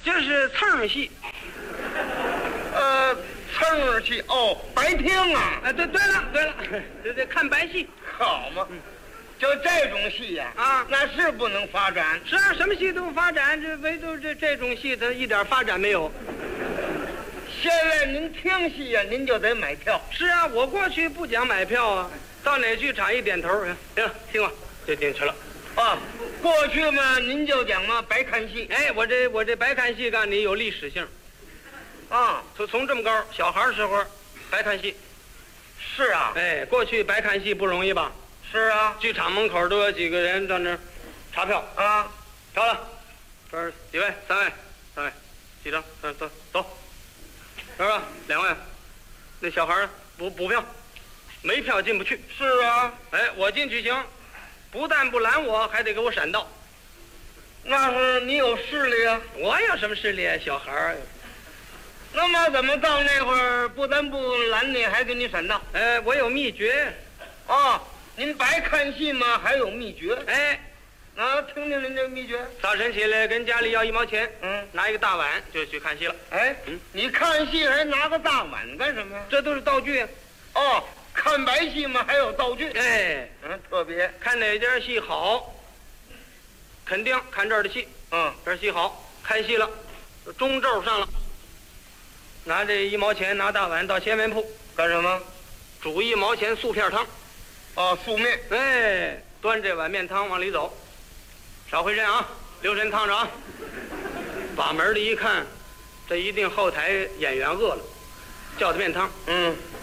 这是蹭戏。 蹭戏哦，白听啊。 哎，对了，这看白戏。 好嘛，就这种戏呀，那是不能发展。 是啊，什么戏都发展，这唯独这种戏它一点发展没有。 现在您听戏呀，您就得买票。 是啊，我过去不讲买票啊，到哪剧场一点头，行，听吧，就进去了。 过去嘛，您就讲嘛，白看戏。 哎，我这白看戏告诉你有历史性。从这么高小孩时候白看戏。 是啊。 哎，过去白看戏不容易吧？ 是啊。 剧场门口都有几个人在那儿查票啊。票了，这儿几位？3位，几张？走。是吧？2位，那小孩补票，没票进不去。 是啊。 哎，我进去行，不但不拦我，还得给我闪道。 那是你有势力啊。 我有什么势力啊？小孩儿。 那么怎么到那会儿不但不拦你，还给你闪道？ 哎，我有秘诀。 您白看戏吗？还有秘诀？ 哎， 听听您这秘诀。 早晨起来跟家里要1毛钱，拿一个大碗就去看戏了。 哎，你看戏还拿个大碗干什么呀？ 这都是道具啊。 看白戏嘛，还有道具。 哎， 特别看哪家戏好，肯定看这儿的戏。这戏好，开戏了，中轴上了，拿这1毛钱，拿大碗到鲜面铺干什么？ 煮1毛钱素片汤。 素面。 哎，端这碗面汤往里走，少回身啊，留神烫着啊。把门的一看，这一定后台演员饿了，叫的面汤。